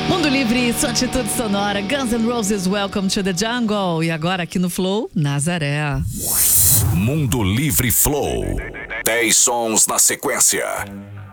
Mundo Livre, sua atitude sonora. Guns N' Roses, Welcome to the Jungle. E agora aqui no Flow, Nazaré. Mundo Livre Flow. 10 sons na sequência.